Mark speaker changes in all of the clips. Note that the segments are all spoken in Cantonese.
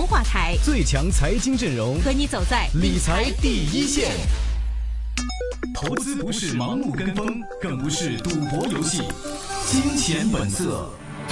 Speaker 1: 話台，
Speaker 2: 最強財經陣容，
Speaker 1: 和你走在
Speaker 2: 理財第一線。投資不是盲目跟風，更不是賭博遊戲。金錢本色。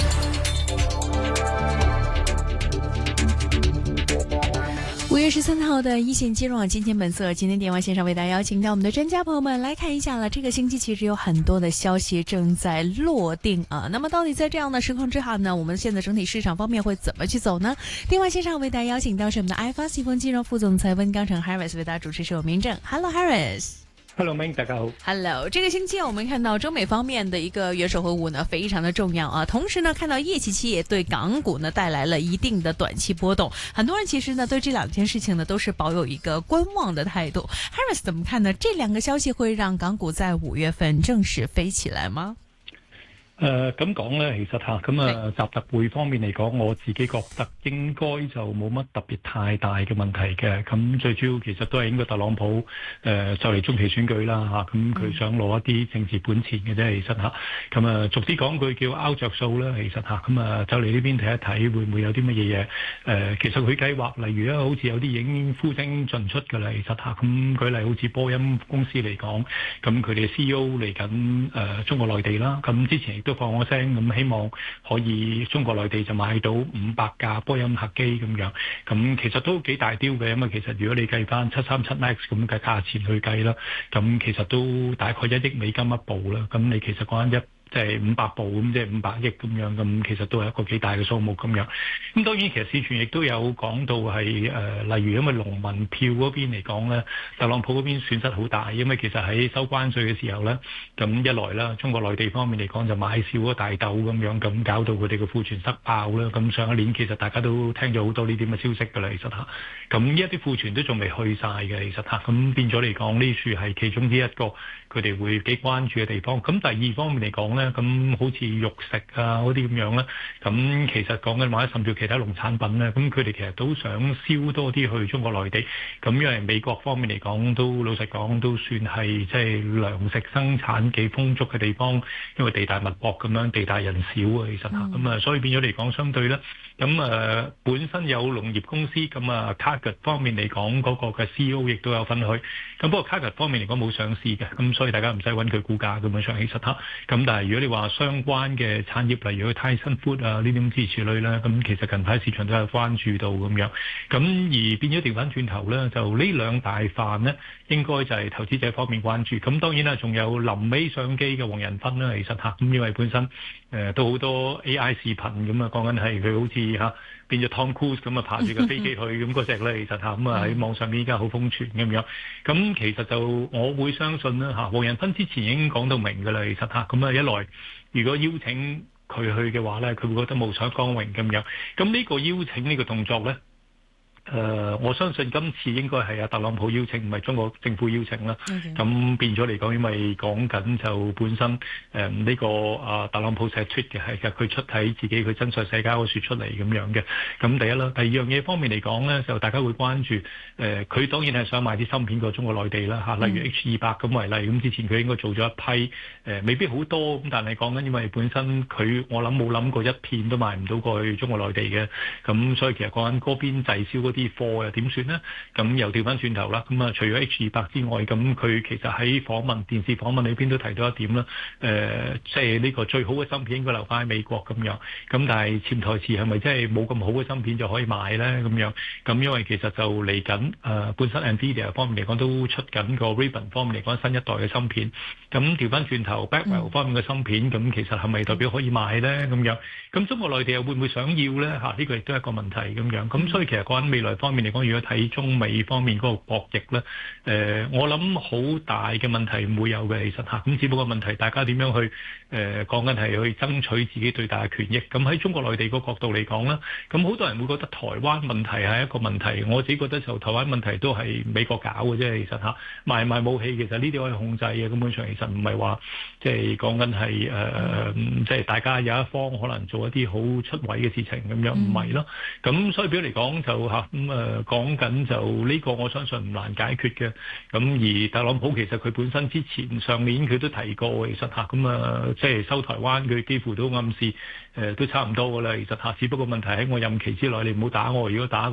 Speaker 1: 5月13號的一線金融網金錢本色，今天電話線上為大家邀請到我們的專家朋友們來看一下了。這個星期其實有很多的消息正在落定啊。那麼到底在這樣的時空之下呢，我們現在整體市場方面會怎麼去走呢？電話線上為大家邀請到是我們的 iFAST 西豐金融副總裁溫鋼城 Harris 為大家主持，是我明正。Hello Harris。Hello
Speaker 3: Ming， 大家好。
Speaker 1: Hello， 這個星期我們看到中美方面的一個元首會晤呢，非常的重要啊。同時呢，看到業績期也對港股呢帶來了一定的短期波動。很多人其實呢對這兩件事情呢都是保有一個觀望的態度。Harris 怎麼看呢？這兩個消息會讓港股在5月份正式飛起來嗎？
Speaker 3: 咁講呢，其實習特會方面嚟講，我自己覺得應該就冇乜特別太大嘅問題嘅。咁最主要其實都係應該特朗普就嚟中期選舉啦，咁佢想攞一啲政治本錢嘅啫，其實咁逐啲講句叫拗着數啦，其實咁就嚟呢邊睇一睇會唔會有啲乜嘢嘢。其實佢計劃例如好似有啲已經呼聲盡出㗎啦，其實咁舉例好似波音公司嚟講，咁佢哋 CEO 嚟緊中國內地啦，咁之前都放我聲咁，希望可以中國內地就買到500架波音客機咁樣，咁其實都幾大雕嘅，因為其實如果你計翻737 MAX 咁嘅價錢去計啦，咁其實都大概1億美金一部啦，咁你其實講緊即係500部咁，即係500億咁樣，咁其實都係一個幾大嘅數目咁樣。咁當然其實市傳亦都有講到係例如因為農民票嗰邊嚟講咧，特朗普嗰邊損失好大，因為其實喺收關稅嘅時候咧，咁一來啦，中國內地方面嚟講就買少咗大豆咁樣，咁搞到佢哋嘅庫存塞爆啦。咁上一年其實大家都聽咗好多呢啲咁嘅消息㗎啦，其實咁呢一啲庫存都仲未去晒嘅，其實咁變咗嚟講呢處係其中之一個佢哋會幾關注嘅地方。咁第二方面嚟講咧，咁好似肉食啊嗰啲咁樣咧，咁其實講緊或者甚至其他農產品咧，咁佢哋其實都想銷多啲去中國內地。咁因為美國方面嚟講，都老實講都算係即係糧食生產幾豐足嘅地方，因為地大物博咁樣，地大人少啊，其實咁所以變咗嚟講，相對咧，咁本身有農業公司咁Cargill 方面嚟講嗰個嘅 CEO 亦都有分享。咁不過 Cargill 方面嚟講冇上市嘅，咁所以大家唔使揾佢估價咁樣上，其實咁但係如果你話相關嘅產業，例如去 Tyson Food 啊呢啲咁之類咧，咁其實近排市場都有關注到咁樣，咁而變咗調翻轉頭咧，就呢兩大範呢，應該就係投資者方面關注。咁當然啦，仲有臨尾上機嘅黃仁勳啦，其實咁因為本身都好多 AI 視頻咁啊，講緊係佢好似變咗 Tom Cruise 咁爬住架飛機去咁嗰隻咧，其實咁喺網上面依家好瘋傳咁樣。咁其實就我會相信啦黃仁勳之前已經講到明㗎啦，其實咁一來如果邀請佢去嘅話咧，佢會覺得無所光榮咁樣。咁呢個邀請呢個動作咧，我相信今次應該係特朗普邀請，唔係中國政府邀請啦。咁變咗嚟講，因為講緊就本身呢個特朗普寫出嘅係佢出喺自己佢真實社交嗰處出嚟咁樣嘅。咁第一啦，第二樣嘢方面嚟講咧，就大家會關注佢當然係想買啲芯片過中國內地啦例如 H200咁為例。咁之前佢應該做咗一批未必好多咁，但係講緊因為本身佢我諗冇諗過一片都賣唔到過去中國內地嘅。咁所以其實講緊嗰邊滯銷啲貨又點算呢？咁又調翻轉頭啦。咁除咗 H200 之外，咁佢其實喺電視訪問裏邊都提到一點啦。即係呢個最好嘅芯片應該留翻喺美國咁樣。咁但係潛台詞係咪真係冇咁好嘅芯片就可以買呢？咁樣咁因為其實就嚟緊本身 Nvidia 方面嚟講都出緊個 Raven 方面嚟講新一代嘅芯片。咁調翻轉頭 Blackwell 方面嘅芯片，咁其實係咪代表可以買呢？咁樣咁中國內地又會唔會想要呢？呢個亦都係一個問題咁樣。咁所以其實講緊未來方面嚟講，如果睇中美方面嗰個博弈咧，我諗好大嘅問題唔會有嘅，其實咁只不過問題大家點樣去講緊係去爭取自己最大嘅權益。咁喺中國內地個角度嚟講咧，咁好多人會覺得台灣問題係一個問題，我自己覺得就台灣問題都係美國搞嘅啫，其實賣武器其實呢啲可以控制嘅，根本上其實唔係話即係講緊係即係大家有一方可能做一啲好出位嘅事情咁樣，唔係咯。咁所以表嚟講就講緊就呢個我相信唔難解決嘅。咁而特朗普其實佢本身之前上年佢都提過，其實即係收台灣佢幾乎都暗示都差唔多噶啦。其實只不過問題喺我任期之內你唔好打我，如果打嘅